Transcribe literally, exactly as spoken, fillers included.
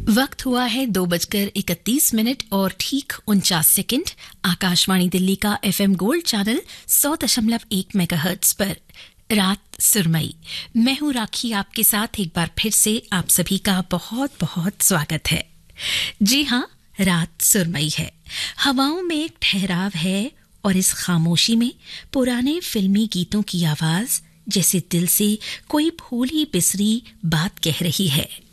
वक्त हुआ है दो बजकर इकतीस मिनट और ठीक उनचास सेकंड। आकाशवाणी दिल्ली का एफएम गोल्ड चैनल सौ दशमलव एक मेगाहर्ट्ज पर रात सुरमई। मैं हूं राखी, आपके साथ एक बार फिर से आप सभी का बहुत बहुत स्वागत है। जी हां, रात सुरमई है। हवाओं में एक ठहराव है और इस खामोशी में पुराने फिल्मी गीतों की आवाज जैसे दिल से कोई भूली बिसरी बात कह रही है।